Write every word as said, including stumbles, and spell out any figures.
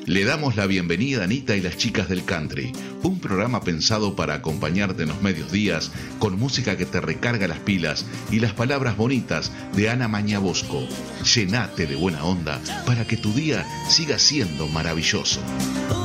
Le damos la bienvenida a Anita y las chicas del country, un programa pensado para acompañarte en los medios días con música que te recarga las pilas y las palabras bonitas de Ana Mañabosco. Llenate de buena onda para que tu día siga siendo maravilloso.